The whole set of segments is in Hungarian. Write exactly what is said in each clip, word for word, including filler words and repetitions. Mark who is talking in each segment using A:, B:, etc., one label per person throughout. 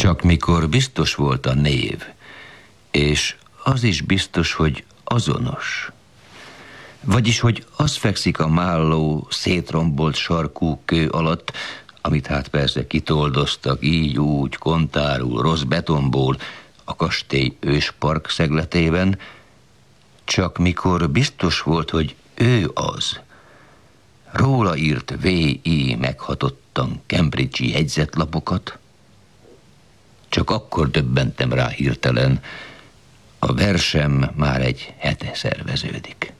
A: Csak mikor biztos volt a név, és az is biztos, hogy azonos. Vagyis, hogy az fekszik a málló, szétrombolt sarkú kő alatt, amit hát persze kitoldoztak így úgy, kontárul, rossz betonból, a kastély őspark szegletében, csak mikor biztos volt, hogy ő az. Róla írt vé i meghatottan Cambridge-i jegyzetlapokat, csak akkor döbbentem rá hirtelen, a versem már egy hete szerveződik.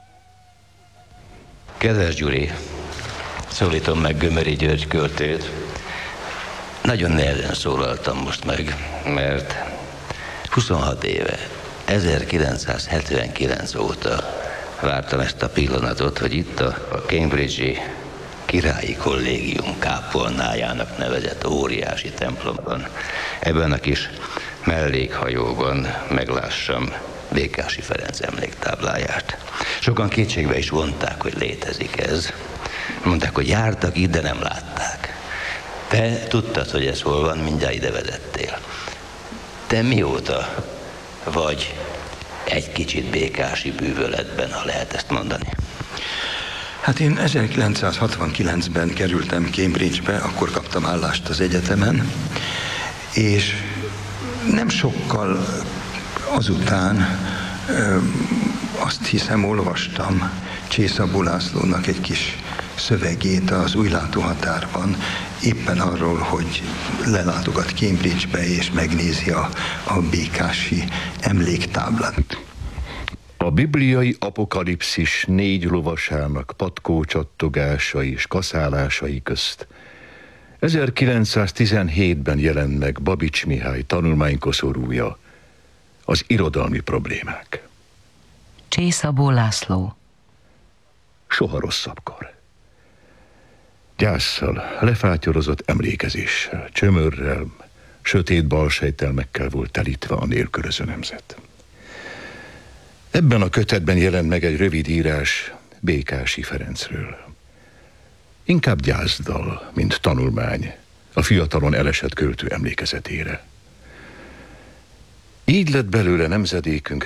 B: Kedves Gyuri, szólítom meg Gömöri György költőt. Nagyon nehezen szólaltam most meg, mert huszonhat éve, ezerkilencszázhetvenkilenc óta vártam ezt a pillanatot, hogy itt a Cambridge-i Királyi Kollégium kápolnájának nevezett óriási templomban, ebben a kis mellékhajóban meglássam Békási Ferenc emléktábláját. Sokan kétségbe is vonták, hogy létezik ez. Mondták, hogy jártak itt, de nem látták. Te tudtad, hogy ez hol van, mindjárt ide vezettél. Te mióta vagy egy kicsit békási bűvöletben, ha lehet ezt mondani?
C: Hát én ezerkilencszázhatvankilencben kerültem Cambridge-be, akkor kaptam állást az egyetemen, és nem sokkal azután ö, azt hiszem olvastam Csészabó Lászlónak egy kis szövegét az Újlátó határban, éppen arról, hogy lelátogat Cambridge-be és megnézi a, a békási emléktáblát.
D: A bibliai apokalipszis négy lovasának patkó csattogásai és kaszálásai közt ezerkilencszáztizenhétben jelent meg Babics Mihály tanulmánykoszorúja, az irodalmi problémák.
E: Csészabó László.
D: Soha rosszabbkor. Gyásszal, lefátyorozott emlékezéssel, csömörrel, sötét balsejtelmekkel volt telítve a nélkülöző nemzet. Ebben a kötetben jelent meg egy rövid írás Békási Ferencről. Inkább gyászdal, mint tanulmány a fiatalon elesett költő emlékezetére. Így lett belőle nemzedékünk